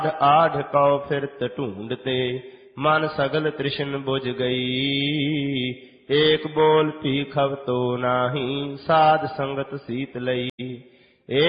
आढ़ कौ फिरत ढूंढते मन सगल तृष्ण बुझ गई। एक बोल पी खब तो नाही साध संगत सीत लई।